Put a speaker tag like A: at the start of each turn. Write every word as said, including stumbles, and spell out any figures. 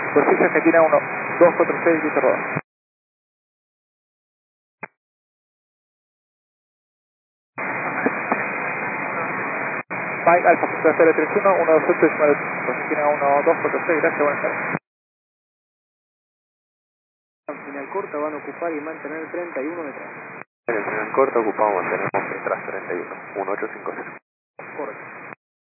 A: Superficie Argentina uno dos cuatro seis, dice Roda. Mike Alfa, Punta cero tres uno, uno dos ocho, decimal ocho. Argentina uno dos cuatro seis, gracias, buenas tardes.
B: Final corta van a ocupar y mantener treinta y uno detrás.
C: En el final corto ocupamos, tenemos detrás treinta y uno, uno ocho cinco cero.
B: Correcto.